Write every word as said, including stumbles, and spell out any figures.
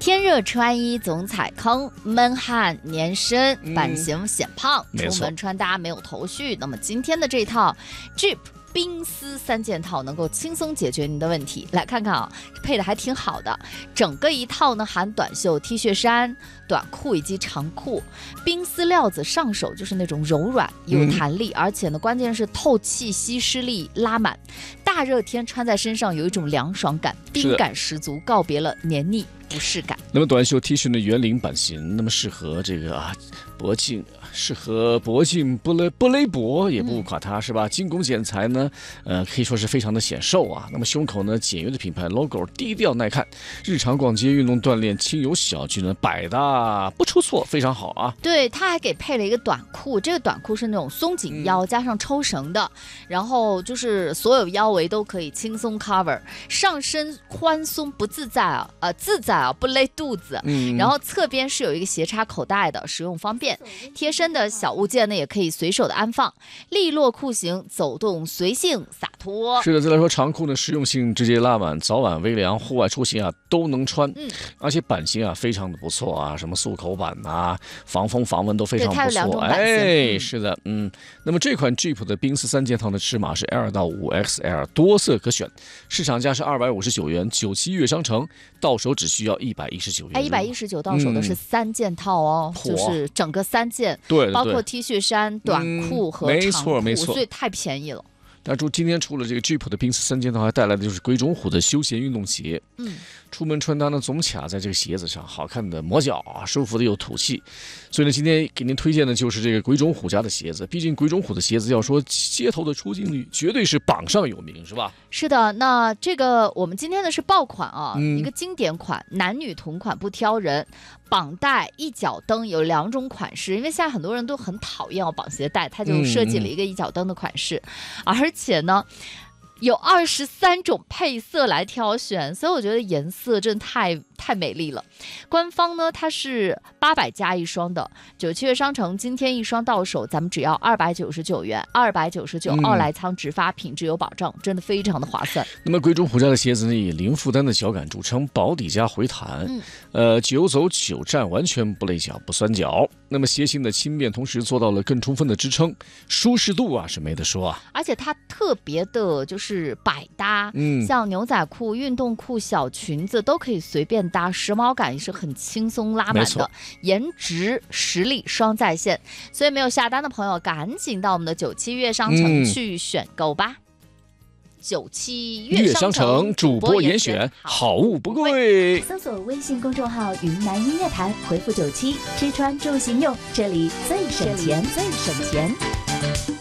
天热穿衣总踩坑，闷汗粘身，版型显胖， 嗯、 出门穿搭没有头绪。那么今天的这套 Jeep冰丝三件套能够轻松解决您的问题。来看看啊，配的还挺好的，整个一套呢含短袖 T 恤衫、短裤以及长裤，冰丝料子上手就是那种柔软有弹力，嗯、而且呢关键是透气吸湿力拉满，大热天穿在身上有一种凉爽感，冰感十足，告别了黏腻不适感。 那么短袖 T 恤的圆领版型，那么适合这个啊脖颈，适合脖颈不勒不勒脖，也不垮塌，嗯、是吧？精工剪裁呢，呃，可以说是非常的显瘦啊。那么胸口呢，简约的品牌 logo， 低调耐看，日常逛街、运动锻炼、轻游小聚呢，百搭不出错，非常好啊。 对，它还给配了一个短裤，这个短裤是那种松紧腰、嗯、加上抽绳的，然后就是所有腰围都可以轻松 cover， 上身宽松不自在啊，呃，自在啊，不勒肚子。嗯，然后侧边是有一个斜插口袋的，使用方便。贴身的小物件呢，也可以随手的安放，利落裤型，走动随性洒脱。 是的，再来说长裤呢，实用性直接拉满，早晚微凉、户外出行啊都能穿。嗯，而且版型啊非常的不错啊，什么速口版啊，防风防蚊都非常不错。 对，它有两种版型。 哎， 嗯、 是的，嗯。那么这款 Jeep 的冰丝三件套的尺码是 L 到 五 X L， 多色可选，市场价是二百五十九元，九七月商城到手只需要一百一十九元。 哎，一百一十九到手的是三件套哦，嗯、就是整个三件， 对，对， 包括 T 恤衫、短裤和长裤， 嗯、没错没错， 所以太便宜了。 那今天除了这个 Jeep 的冰丝三件套，还带来的就是鬼冢虎的休闲运动鞋。嗯，出门穿搭呢，总卡在这个鞋子上，好看的磨脚啊，舒服的又土气。所以呢，今天给您推荐的就是这个鬼冢虎家的鞋子。毕竟鬼冢虎的鞋子要说街头的出镜率，绝对是榜上有名，是吧？ 是的，那这个我们今天的是爆款啊，嗯、一个经典款，男女同款不挑人。绑带、一脚蹬有两种款式，因为现在很多人都很讨厌绑鞋带，他就设计了一个一脚蹬的款式，嗯、而且呢有二十三种配色来挑选，所以我觉得颜色真的太太美丽了。官方呢它是八百加一双的，九七月商城今天一双到手，咱们只要二百九十九元，二百九十九，奥莱仓直发，品质有保障，真的非常的划算。 那么鬼冢虎家的鞋子呢，以零负担的脚感著称，保底加回弹，嗯、呃，久走久站，完全不累脚不酸脚。那么鞋型的轻便，同时做到了更充分的支撑，舒适度啊是没得说啊。 而且它特别的就是百搭，嗯，像牛仔裤、运动裤、小裙子都可以随便搭，时髦感也是很轻松拉满的，颜值实力双在线。所以没有下单的朋友，赶紧到我们的九七月商城去选购吧。嗯九七月商城主播严选，好物不贵。 搜索微信公众号云南音乐台，回复九七，吃穿住行用，这里最省钱，最省钱。